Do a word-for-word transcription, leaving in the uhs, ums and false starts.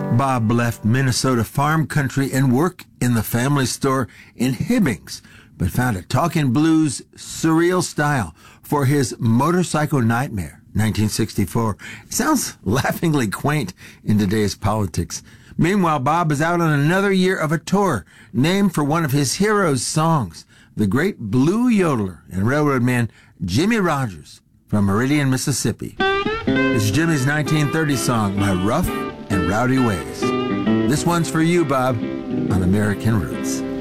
Bob left Minnesota farm country and work in the family store in Hibbings, but found a talking blues surreal style for his Motorcycle Nightmare, nineteen sixty-four. It sounds laughingly quaint in today's politics. Meanwhile, Bob is out on another year of a tour named for one of his heroes' songs, the great blue yodeler and railroad man Jimmie Rodgers from Meridian, Mississippi. It's Jimmie's nineteen thirty song, My Rough and Rowdy Ways. This one's for you, Bob, on American Roots.